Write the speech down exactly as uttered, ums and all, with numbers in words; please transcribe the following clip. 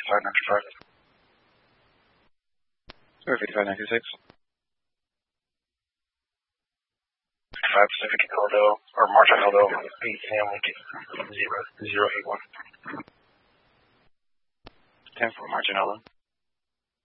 fifty-five ninety-five. Sorry, fifty-five ninety-six. fifty-five Pacific Eldo, or March on Eldo, eight Sam Lincoln, zero, zero eight one. ten four March on Eldo.